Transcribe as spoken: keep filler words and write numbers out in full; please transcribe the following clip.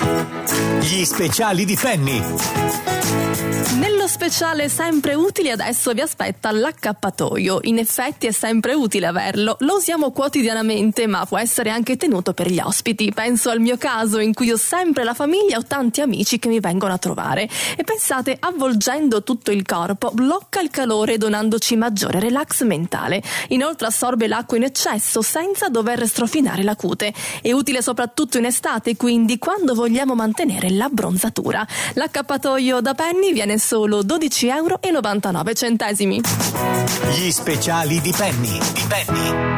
Gli speciali di Penny. Nello speciale sempre utile adesso vi aspetta l'accappatoio. In effetti è sempre utile averlo, lo usiamo quotidianamente ma può essere anche tenuto per gli ospiti. Penso al mio caso in cui ho sempre la famiglia o tanti amici che mi vengono a trovare. E pensate, avvolgendo tutto il corpo blocca il calore donandoci maggiore relax mentale. Inoltre assorbe l'acqua in eccesso senza dover strofinare la cute. È utile soprattutto in estate, quindi quando vogliamo mantenere l'abbronzatura. L'accappatoio da Penny viene solo dodici euro e novantanove centesimi. Gli speciali di Penny. Di Penny.